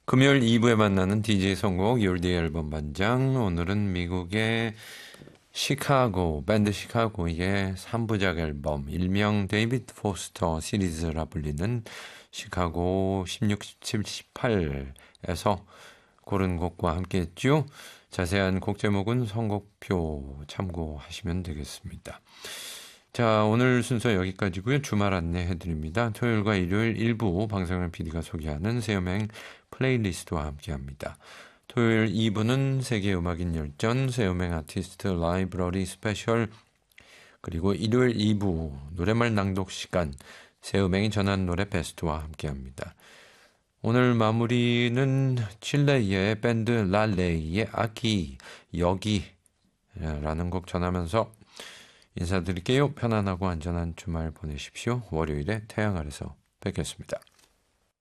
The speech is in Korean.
금요일 2부에 만나는 DJ 선곡 요일드 앨범 반장. 오늘은 미국의 시카고 밴드 시카고의 3부작 앨범 일명 데이비드 포스터 시리즈라 불리는 시카고 16, 17, 18에서 고른 곡과 함께 했죠. 자세한 곡 제목은 선곡표 참고하시면 되겠습니다. 자, 오늘 순서 여기까지고요. 주말 안내해드립니다. 토요일과 일요일 일부 방송현 PD가 소개하는 새음행 플레이리스트와 함께합니다. 토요일 2부는 세계음악인 열전, 새음행 아티스트 라이브러리 스페셜, 그리고 일요일 2부 노래말 낭독 시간, 새음행이 전한 노래 베스트와 함께합니다. 오늘 마무리는 칠레의 밴드 랄레이의 아기, 여기라는 곡 전하면서 인사드릴게요. 편안하고 안전한 주말 보내십시오. 월요일에 태양 아래서 뵙겠습니다.